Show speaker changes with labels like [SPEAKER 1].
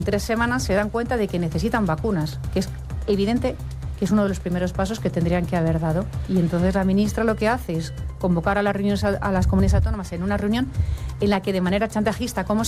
[SPEAKER 1] 3 semanas se dan cuenta de que necesitan vacunas, que es evidente que es uno de los primeros pasos que tendrían que haber dado. Y entonces la ministra lo que hace es convocar a las comunidades autónomas en una reunión en la que de manera chantajista, como